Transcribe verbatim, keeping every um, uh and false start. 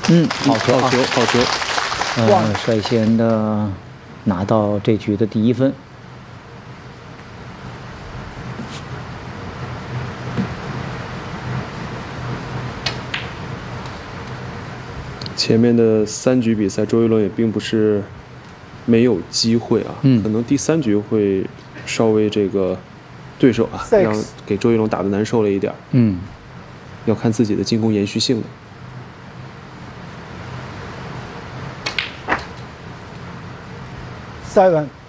嗯，好球， 好球，好球。 呃，率先的拿到这局的第一分。 前面的三局比赛，周一龙也并不是没有机会啊， 嗯， 可能第三局会稍微这个对手啊，让给周一龙打得难受了一点。 嗯， 要看自己的进攻延续性了。 Seven